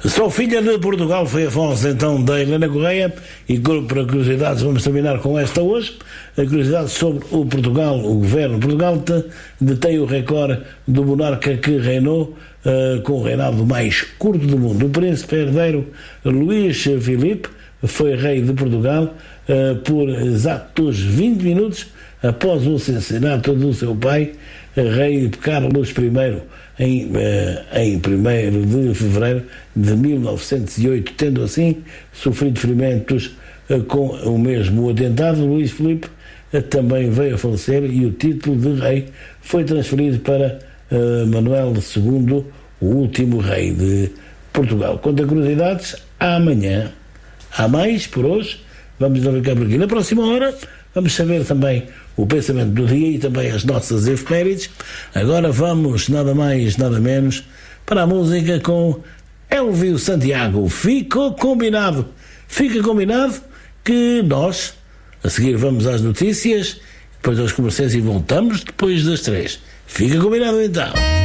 Sou filha de Portugal, foi Afonso, então, da Helena Correia, e para curiosidades vamos terminar com esta hoje. A curiosidade sobre o Portugal, o governo de Portugal detém o recorde do monarca que reinou com o reinado mais curto do mundo. O príncipe herdeiro Luís Filipe foi rei de Portugal por exatos 20 minutos após o assassinato do seu pai, rei Carlos I, em 1º de fevereiro de 1908, tendo assim sofrido ferimentos com o mesmo atentado. Luís Filipe também veio a falecer e o título de rei foi transferido para Manuel II, o último rei de Portugal. Quanto a curiosidades, amanhã há mais por hoje. Vamos ficar por aqui. Na próxima hora vamos saber também o pensamento do dia e também as nossas efemérides. Agora vamos, nada mais, nada menos, para a música com Elvio Santiago. Fica combinado que nós, a seguir, vamos às notícias, depois aos comerciais e voltamos depois das 3. Fica combinado então.